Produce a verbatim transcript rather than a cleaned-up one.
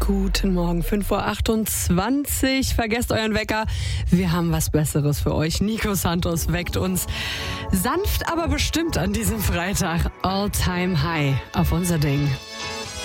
Guten Morgen, fünf Uhr achtundzwanzig. Vergesst euren Wecker. Wir haben was Besseres für euch. Nico Santos weckt uns sanft, aber bestimmt an diesem Freitag. All Time High auf unser Ding.